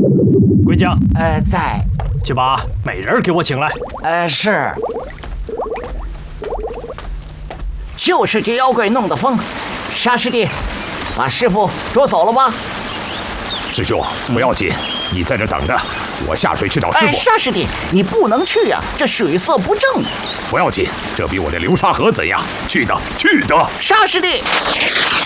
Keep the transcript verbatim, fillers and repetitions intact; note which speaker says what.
Speaker 1: 龟将，
Speaker 2: 呃，在。
Speaker 1: 去把美人给我请来。
Speaker 2: 呃，是。就是这妖怪弄的疯，沙师弟，把师傅捉走了吧？
Speaker 3: 师兄，不要紧，你在这等着，我下水去找师傅。
Speaker 2: 哎，沙师弟，你不能去呀、啊，这水色不正。
Speaker 3: 不要紧，这比我这流沙河怎样？去的，去的。
Speaker 2: 沙师弟。